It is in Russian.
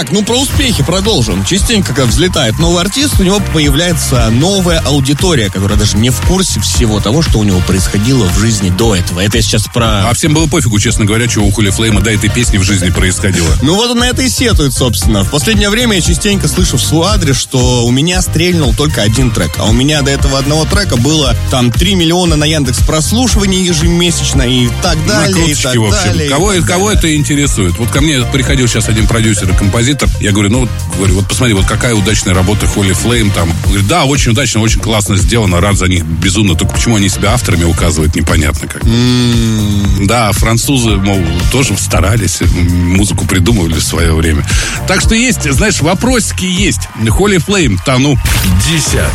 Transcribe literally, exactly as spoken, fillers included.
Так, ну про успехи продолжим. Частенько, когда взлетает новый артист, у него появляется новая аудитория, которая даже не в курсе всего того, что у него происходило в жизни до этого. Это я сейчас про... А всем было пофигу, честно говоря, что у Холи Флейма до этой песни в жизни происходило. Ну вот он на это и сетует, собственно. В последнее время я частенько слышу в свой адрес, что у меня стрельнул только один трек. А у меня до этого одного трека было там три миллиона на Яндекс прослушиваний ежемесячно и так далее, и так в общем. далее. Кого, так кого далее. это интересует? Вот ко мне приходил сейчас один продюсер и композитор. Я говорю, ну вот, говорю, вот посмотри, вот какая удачная работа Холи Флейм там. Он говорит, да, очень удачно, очень классно сделано, рад за них безумно. Только почему они себя авторами указывают, непонятно как. Mm. Да, французы, мол, тоже старались, музыку придумывали в свое время. Так что есть, знаешь, вопросики есть. Холи Флейм, да ну. Десятка.